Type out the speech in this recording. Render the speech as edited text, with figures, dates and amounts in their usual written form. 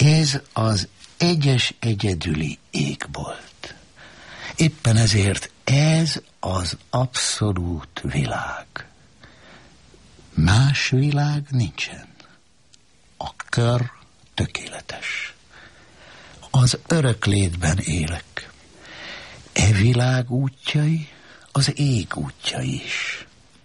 Ez az egyes egyedüli égbolt. Éppen ezért ez az abszolút világ. Más világ nincsen. A kör tökéletes. Az örök létben élek. E világ útjai, az ég útjai is.